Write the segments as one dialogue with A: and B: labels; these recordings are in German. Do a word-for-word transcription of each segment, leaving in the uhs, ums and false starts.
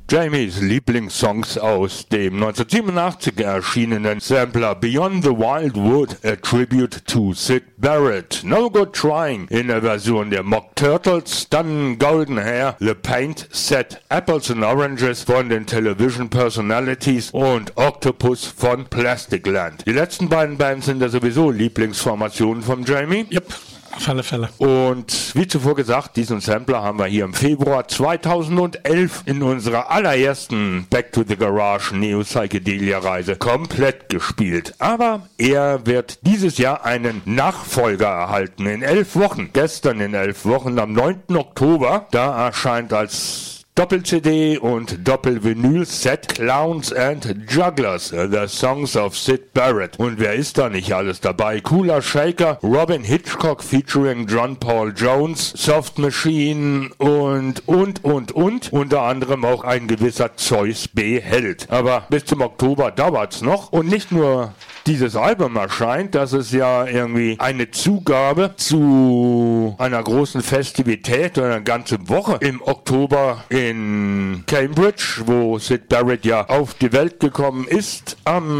A: Jamies Lieblingssongs aus dem neunzehnhundertsiebenundachtzig erschienenen Sampler Beyond the Wildwood, a Tribute to Syd Barrett. No Good Trying in der Version der Mock Turtles, dann Golden Hair, The Paint Set, Apples and Oranges von den Television Personalities und Octopus von Plastic Land. Die letzten beiden Bands sind ja sowieso Lieblingsformationen von Jamie.
B: Yep. Auf alle Fälle.
A: Und wie zuvor gesagt, diesen Sampler haben wir hier im Februar zweitausendelf in unserer allerersten Back to the Garage Neo Psychedelia Reise komplett gespielt. Aber er wird dieses Jahr einen Nachfolger erhalten in elf Wochen. Gestern in elf Wochen, am neunten Oktober, da erscheint als Doppel-C D und Doppel-Vinyl-Set Clowns and Jugglers, The Songs of Syd Barrett. Und wer ist da nicht alles dabei? Cooler Shaker, Robin Hitchcock featuring John Paul Jones, Soft Machine und, und, und, und. Unter anderem auch ein gewisser Zeus B. Held. Aber bis zum Oktober dauert's noch. Und nicht nur dieses Album erscheint, das ist ja irgendwie eine Zugabe zu einer großen Festivität oder eine ganze Woche im Oktober in Cambridge, wo Syd Barrett ja auf die Welt gekommen ist.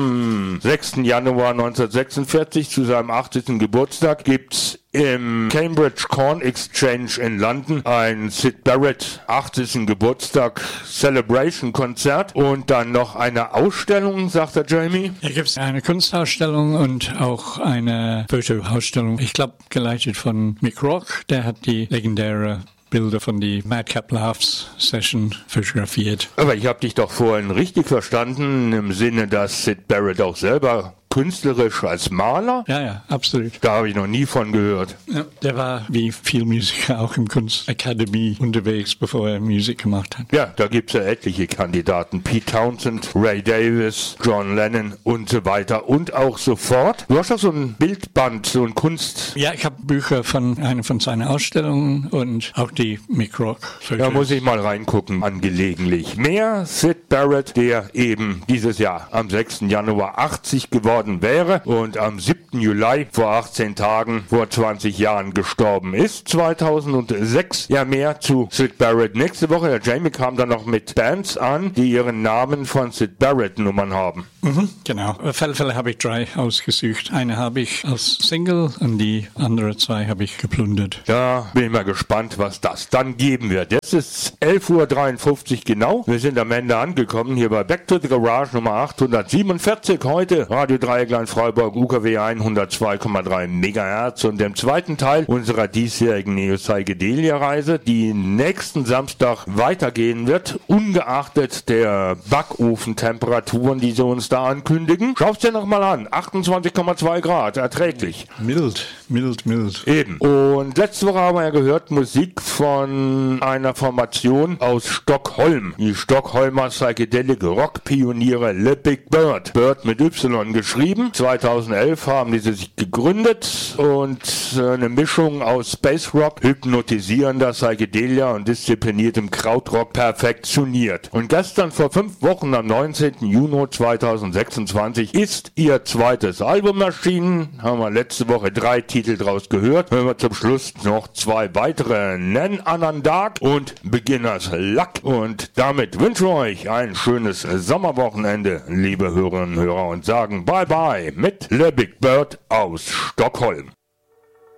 A: Am sechsten Januar neunzehnhundertsechsundvierzig zu seinem achtzigsten Geburtstag gibt's im Cambridge Corn Exchange in London ein Syd Barrett achtzigsten Geburtstag Celebration Konzert und dann noch eine Ausstellung, sagt der Jamie.
B: Hier gibt es eine Kunstausstellung und auch eine Fotoausstellung. Ich glaube, geleitet von Mick Rock. Der hat die legendäre Bilder von die Madcap Laughs Session fotografiert.
A: Aber ich habe dich doch vorhin richtig verstanden, im Sinne, dass Syd Barrett auch selber künstlerisch als Maler?
B: Ja, ja, absolut.
A: Da habe ich noch nie von gehört.
B: Ja, der war wie viel Musiker auch im Kunstakademie unterwegs, bevor er Musik gemacht hat.
A: Ja, da gibt es ja etliche Kandidaten. Pete Townsend, Ray Davies, John Lennon und so weiter und auch so fort. Du hast doch so ein Bildband, so ein Kunst...
B: Ja, ich habe Bücher von einer von seinen Ausstellungen und auch die Mick Rock Fotos.
A: Da muss ich mal reingucken, angelegentlich. Mehr Syd Barrett, der eben dieses Jahr am sechsten Januar achtzig geworden wäre und am siebten Juli vor achtzehn Tagen, vor zwanzig Jahren gestorben ist, zweitausendsechs. Ja, mehr zu Syd Barrett nächste Woche. Der Jamie kam dann noch mit Bands an, die ihren Namen von Syd Barrett Nummern haben.
B: Mhm, genau. Auf alle Fälle habe ich drei ausgesucht. Eine habe ich als Single und die andere zwei habe ich geplündert.
A: Da bin ich mal gespannt, was das dann geben wird. Jetzt ist elf Uhr dreiundfünfzig genau. Wir sind am Ende angekommen hier bei Back to the Garage Nummer achthundertsiebenundvierzig. Heute Radio Dreieckland Freiburg U K W hundertzwei Komma drei Megahertz und dem zweiten Teil unserer diesjährigen Neo Psychedelia Reise, die nächsten Samstag weitergehen wird, ungeachtet der Backofentemperaturen, die sie uns da ankündigen. Schau's dir nochmal an. achtundzwanzig Komma zwei Grad, erträglich.
B: Mild, mild, mild.
A: Eben. Und letzte Woche haben wir ja gehört, Musik von einer Formation aus Stockholm. Die Stockholmer Psychedelic Rock Pioniere Le Big Bird. Bird mit Y geschrieben. zweitausendelf haben diese sich gegründet und eine Mischung aus Space Rock, hypnotisierender Psychedelia und diszipliniertem Krautrock perfektioniert. Und gestern vor fünf Wochen am neunzehnten Juni zweitausendsechsundzwanzig ist ihr zweites Album erschienen. Haben wir letzte Woche drei Titel draus gehört. Hören wir zum Schluss noch zwei weitere. Nen Anandak und Beginners Luck. Und damit wünsche ich euch ein schönes Sommerwochenende, liebe Hörerinnen und Hörer, und sagen Bye Bye mit Le Big Bird aus Stockholm.